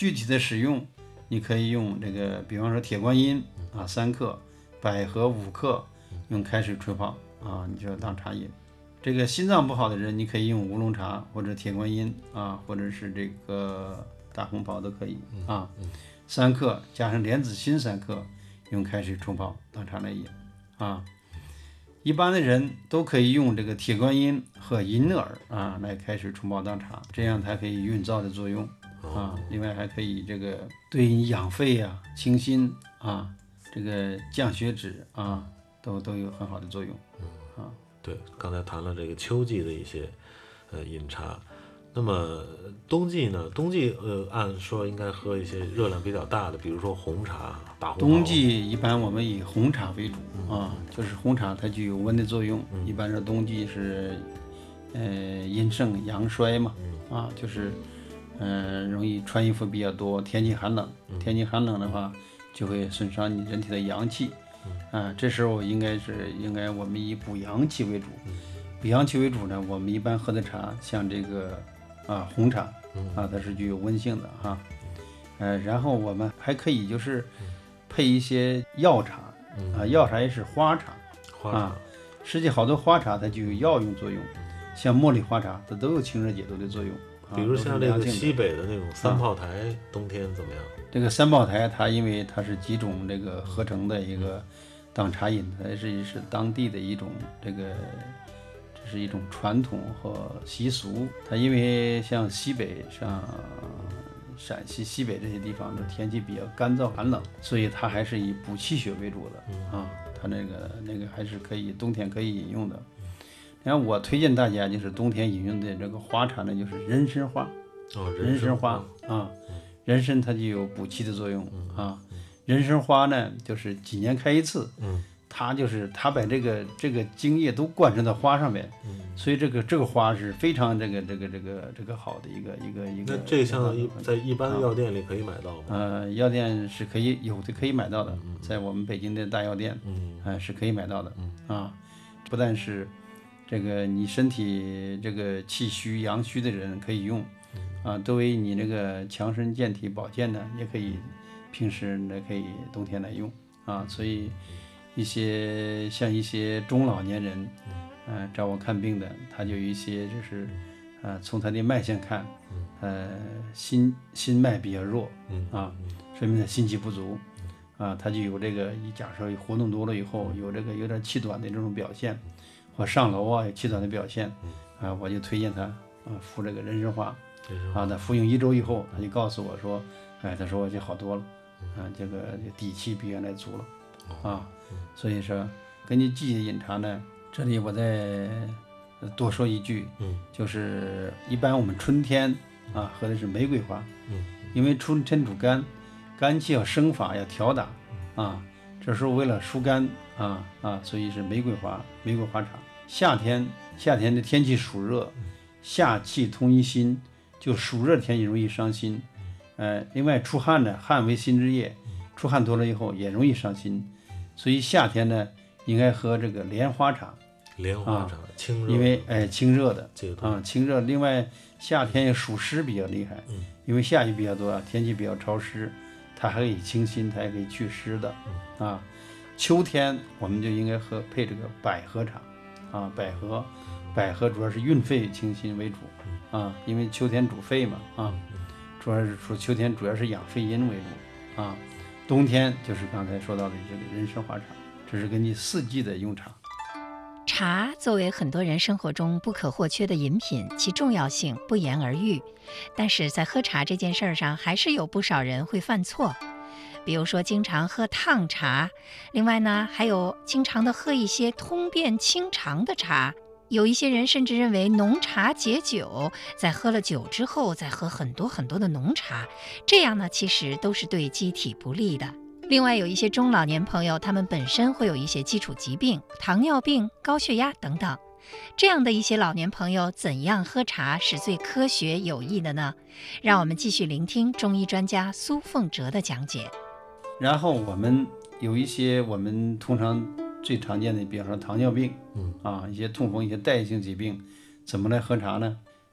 具体的使用，你可以用这个，比方说铁观音啊3克，百合5克，用开水冲泡啊，你就要当茶饮。这个心脏不好的人，你可以用乌龙茶或者铁观音啊，或者是这个大红袍都可以啊。3克加上莲子心3克，用开水冲泡当茶来饮啊。一般的人都可以用这个铁观音和银耳啊来开水冲泡当茶，这样它可以运燥的作用啊。另外还可以这个对你养肺啊、清心啊、这个降血脂啊，都有很好的作用啊。 对，刚才谈了这个秋季的一些饮茶，那么冬季呢？冬季按说应该喝一些热量比较大的，比如说红茶、大红袍。 冬季一般我们以红茶为主啊，就是红茶它具有温的作用。一般是冬季是阴盛阳衰嘛啊，就是容易穿衣服比较多，天气寒冷，天气寒冷的话就会损伤你人体的阳气啊。这时候应该我们以补阳气为主。补阳气为主呢，我们一般喝的茶像这个红茶啊，它是具有温性的哈。然后我们还可以就是配一些药茶啊，药茶也是花茶啊。实际好多花茶它就有药用作用，像茉莉花茶它都有清热解毒的作用。 比如像这个西北的那种三炮台，冬天怎么样？ 这个三炮台它因为它是几种这个合成的一个当茶饮，它是当地的一种这是一种传统和习俗。它因为像西北像陕西西北这些地方的天气比较干燥寒冷，所以它还是以补气血为主的啊。它那个还是可以冬天可以饮用的。然后我推荐大家就是冬天饮用的这个花茶呢，就是人参花。人参花啊，人参它就有补气的作用啊。人参花呢，就是几年开一次。它把这个精液都灌输到花上面，所以这个花是非常这个好的一个。 那这像在一般药店里可以买到吗？ 药店是可以买到的，在我们北京的大药店，是可以买到的啊。不但是这个你身体这个气虚阳虚的人可以用啊，作为你这个强身健体保健的，也可以平时可以冬天来用啊。所以像一些中老年人，找我看病的，他就有一些就是从他的脉象看，心脉比较弱啊，说明他心气不足啊，他就有这个假设活动多了以后有这个有点气短的这种表现，或上楼啊有气短的表现啊，我就推荐他服这个人参花啊。他服用1周以后，他就告诉我说，他说我就好多了这个底气比原来足了啊。所以说根据季节饮茶呢，这里我再多说一句，就是一般我们春天喝的是玫瑰花，因为春天主肝，肝气要生发要调达这时候为了疏肝所以是玫瑰花茶。夏天的天气暑热，夏气通于心，就暑热天气容易伤心。另外出汗呢，汗为心之液，出汗多了以后也容易伤心，所以夏天呢应该喝这个莲花茶。 清热， 因为清热的清热。另外夏天也暑湿比较厉害，因为下雨比较多天气比较潮湿，它还可以清心，它也可以祛湿的秋天我们就应该配这个百合茶百合主要是运肺清心为主因为秋天主肺嘛主要是秋天主要是养肺阴为主冬天就是刚才说到的这个人参花茶。这是根据4季的用茶。 茶作为很多人生活中不可或缺的饮品，其重要性不言而喻。但是在喝茶这件事上，还是有不少人会犯错。比如说经常喝烫茶，另外呢，还有经常的喝一些通便清肠的茶。有一些人甚至认为浓茶解酒，在喝了酒之后再喝很多很多的浓茶，这样呢，其实都是对机体不利的。另外有一些中老年朋友，他们本身会有一些基础疾病，糖尿病、高血压等等。这样的一些老年朋友，怎样喝茶是最科学有益的呢？让我们继续聆听中医专家苏凤哲的讲解。 然后我们有一些我们通常最常见的，比方说糖尿病一些痛风、一些代谢性疾病，怎么来喝茶呢？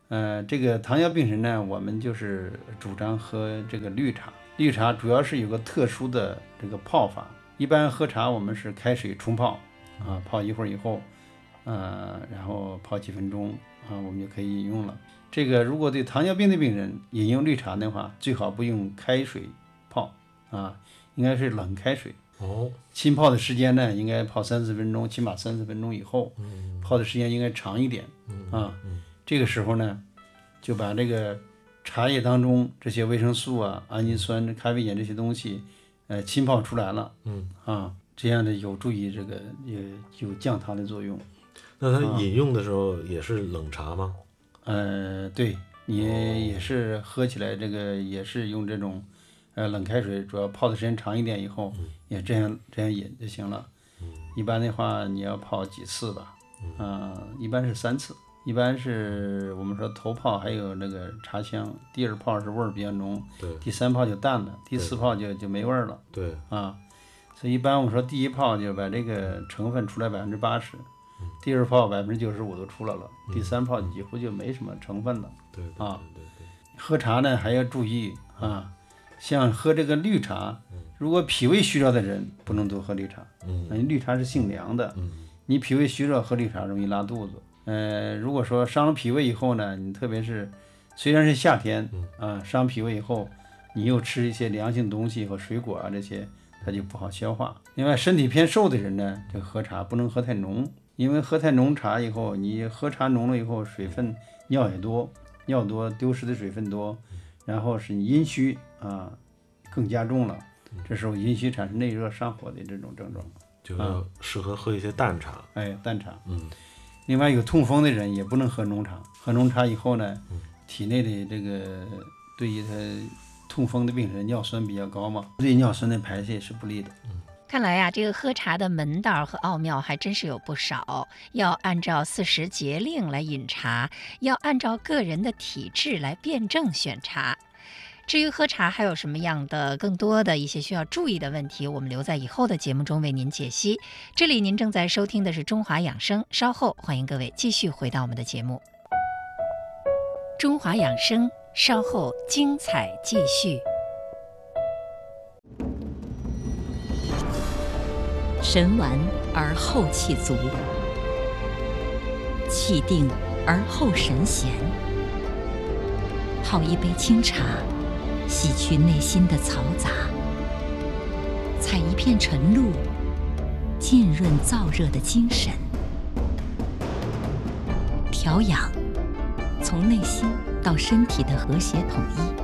这个糖尿病人呢，我们就是主张喝这个绿茶。绿茶主要是有个特殊的这个泡法，一般喝茶我们是开水冲泡啊，泡一会儿以后，然后泡几分钟啊，我们就可以饮用了。这个如果对糖尿病的病人饮用绿茶的话，最好不用开水泡啊，应该是冷开水。浸泡的时间呢，应该泡30分钟，起码30分钟以后，泡的时间应该长一点啊。这个时候呢，就把这个茶叶当中这些维生素啊、氨基酸、咖啡碱这些东西，浸泡出来了，这样的有助于这个也有降糖的作用。 那它饮用的时候也是冷茶吗？ 对，你也是喝起来这个也是用这种冷开水，主要泡的时间长一点以后，也这样饮就行了。一般的话你要泡几次吧？一般是3次。一般是我们说头泡还有那个茶香，第2泡是味儿比较浓，第3泡就淡了，第4泡就没味儿了。 对啊， 所以一般我们说第1泡就把这个成分出来80%，第2泡95%都出来了，第3泡几乎就没什么成分了。 对。 喝茶呢还要注意啊，像喝这个绿茶，如果脾胃虚弱的人不能多喝绿茶，绿茶是性凉的，你脾胃虚弱喝绿茶容易拉肚子。如果说伤了脾胃以后呢，你特别是虽然是夏天伤脾胃以后，你又吃一些凉性东西和水果啊这些，它就不好消化。另外身体偏瘦的人呢，这喝茶不能喝太浓，因为喝太浓茶以后，你喝茶浓了以后，水分尿也多，尿多丢失的水分多，然后是阴虚更加重了，这时候阴虚产生内热上火的这种症状， 就要适合喝一些淡茶。 淡茶。另外有痛风的人也不能喝浓茶，喝浓茶以后呢，体内的这个对于他痛风的病人尿酸比较高嘛，对尿酸的排泄是不利的。 看来呀，这个喝茶的门道和奥妙还真是有不少，要按照40节令来饮茶，要按照个人的体质来辩证选茶。至于喝茶还有什么样的更多的一些需要注意的问题，我们留在以后的节目中为您解析。这里您正在收听的是中华养生，稍后欢迎各位继续回到我们的节目。中华养生，稍后精彩继续。 神完而后气足，气定而后神闲。泡一杯清茶，洗去内心的嘈杂，采一片晨露，浸润燥热的精神。调养，从内心到身体的和谐统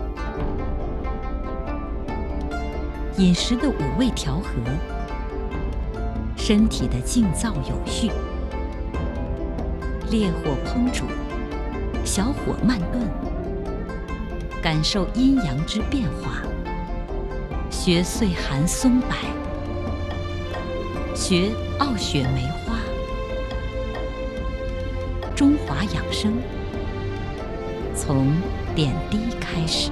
一。饮食的5味调和，身体的静躁有序。烈火烹煮，小火慢炖，感受阴阳之变化，学岁寒松柏，学傲雪梅花。中华养生，从点滴开始。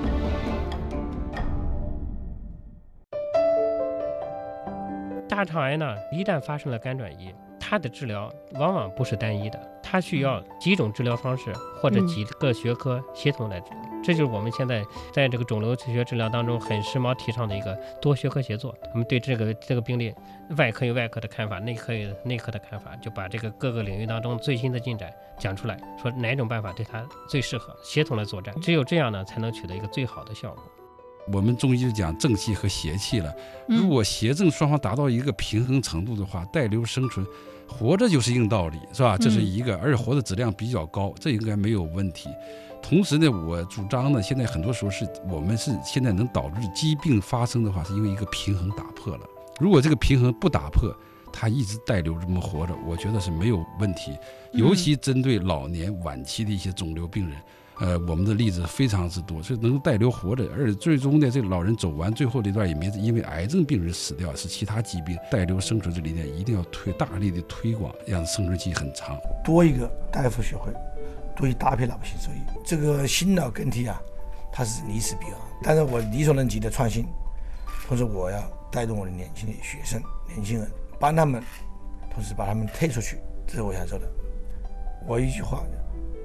大肠癌呢，一旦发生了肝转移，它的治疗往往不是单一的，它需要几种治疗方式或者几个学科协同来治疗。这就是我们现在在这个肿瘤学治疗当中很时髦提倡的一个多学科协作。我们对这个病例，外科有外科的看法，内科有内科的看法，就把这个各个领域当中最新的进展讲出来，说哪种办法对它最适合，协同来作战。只有这样呢，才能取得一个最好的效果。 我们中医就讲正气和邪气了，如果邪正双方达到一个平衡程度的话，带瘤生存，活着就是硬道理，是吧？这是一个，而且活的质量比较高，这应该没有问题。同时呢，我主张呢，现在很多时候我们现在能导致疾病发生的话，是因为一个平衡打破了。如果这个平衡不打破，它一直带瘤这么活着，我觉得是没有问题。尤其针对老年晚期的一些肿瘤病人。我们的例子非常之多，所以能带瘤活着，而且最终呢，这个老人走完最后这段也没因为癌症病人死掉，是其他疾病。带瘤生存这理念一定要大力的推广，让生存期很长。 多一个大夫学会，多一搭配老百姓受益。这个新老更替啊，它是历史必然，但是我力所能及的创新，同时我要带动我的年轻的学生、年轻人，帮他们，同时把他们推出去，这是我想说的。我一句话，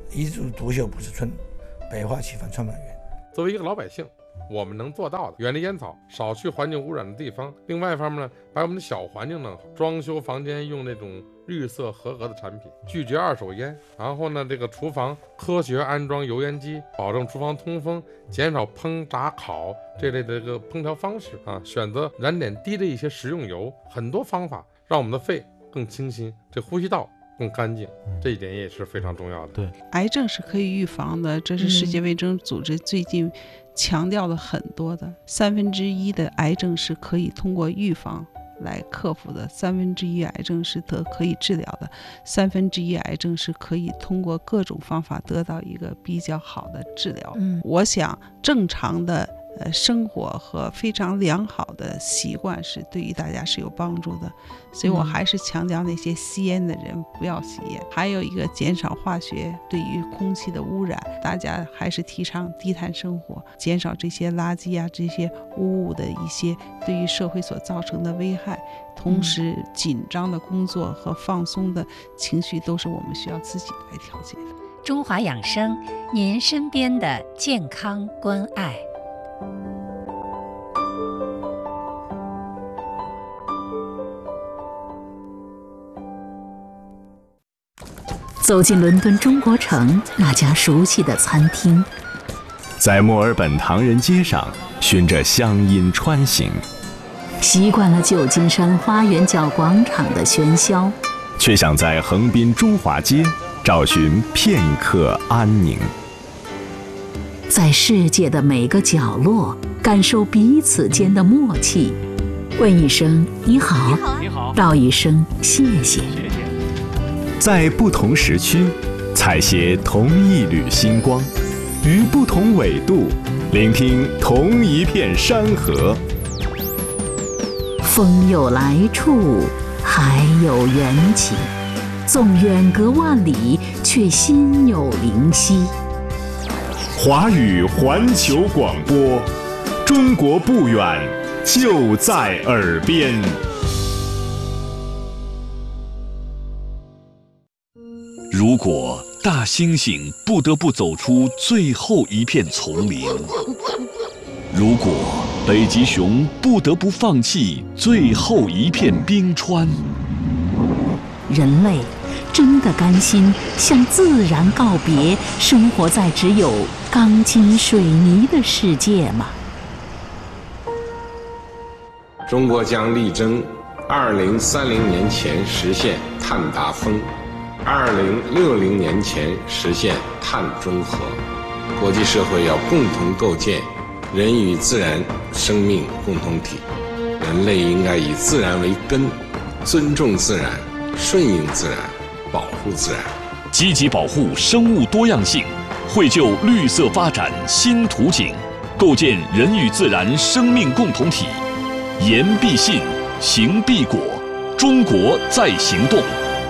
一株独秀不是春，百花齐放创满园。 作为一个老百姓，我们能做到的，远离烟草，少去环境污染的地方。另外一方面呢，把我们的小环境弄好，装修房间用那种绿色合格的产品，拒绝二手烟。然后呢，这个厨房科学安装油烟机，保证厨房通风，减少烹炸烤这类的这个烹调方式啊，选择燃点低的一些食用油，很多方法让我们的肺更清新，这呼吸道更干净，这一点也是非常重要的。 对， 癌症是可以预防的，这是世界卫生组织最近强调了很多的。1/3的癌症是可以通过预防来克服的，1/3癌症是可以治疗的，1/3癌症是可以通过各种方法得到一个比较好的治疗。我想正常的生活和非常良好的习惯是对于大家是有帮助的，所以我还是强调那些吸烟的人不要吸烟。还有一个减少化学对于空气的污染，大家还是提倡低碳生活，减少这些垃圾啊这些污物的一些对于社会所造成的危害。同时紧张的工作和放松的情绪都是我们需要自己来调节的。 中华养生，您身边的健康关爱。 走进伦敦中国城那家熟悉的餐厅， 在墨尔本唐人街上循着乡音穿行， 习惯了旧金山花园角广场的喧嚣， 却想在横滨中华街找寻片刻安宁。 在世界的每个角落感受彼此间的默契，问一声你好，道一声谢谢。 在不同时区采撷同一缕星光，于不同纬度聆听同一片山河。 风有来处，海有缘起，纵远隔万里，却心有灵犀。 华语环球广播，中国不远，就在耳边。 如果大猩猩不得不走出最后一片丛林，如果北极熊不得不放弃最后一片冰川， 人类真的甘心向自然告别，生活在只有钢筋水泥的世界吗？ 中国将力争2030年前实现碳达峰，2060年前实现碳中和。国际社会要共同构建人与自然生命共同体，人类应该以自然为根，尊重自然，顺应自然，保护自然， 积极保护生物多样性，绘就绿色发展新图景，构建人与自然生命共同体。言必信，行必果，中国在行动。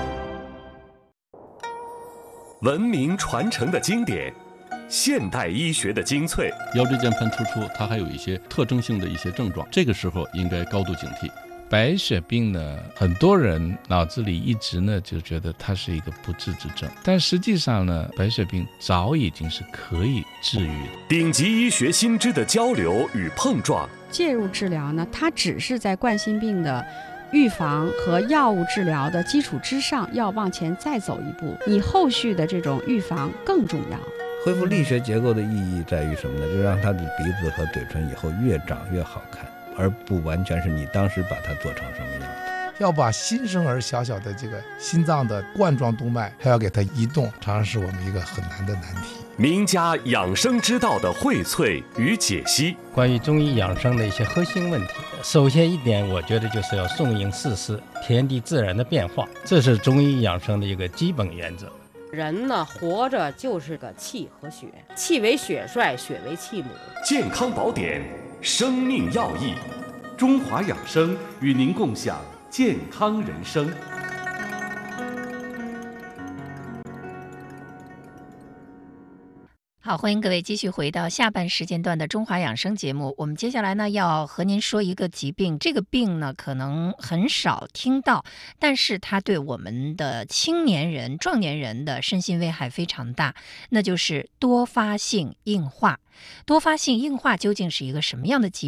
文明传承的经典，现代医学的精粹。 腰椎间盘突出，它还有一些特征性的一些症状，这个时候应该高度警惕。 白血病呢，很多人脑子里一直呢就觉得它是一个不治之症，但实际上呢，白血病早已经是可以治愈的。 顶级医学新知的交流与碰撞， 介入治疗呢，它只是在冠心病的预防和药物治疗的基础之上，要往前再走一步，你后续的这种预防更重要。 恢复力学结构的意义在于什么呢？就让他的鼻子和嘴唇以后越长越好看，而不完全是你当时把它做成什么样子。 要把新生儿小小的这个心脏的冠状动脉还要给它移动，常常是我们一个很难的难题。 名家养生之道的荟萃与解析， 关于中医养生的一些核心问题，首先一点，我觉得就是要顺应四时，天地自然的变化，这是中医养生的一个基本原则。 人呢，活着就是个气和血，气为血帅，血为气母。 健康宝典，生命要义，中华养生与您共享健康人生。 好，欢迎各位继续回到下半时间段的中华养生节目。我们接下来呢要和您说一个疾病，这个病呢可能很少听到，但是它对我们的青年人、壮年人的身心危害非常大，那就是多发性硬化。多发性硬化究竟是一个什么样的疾病？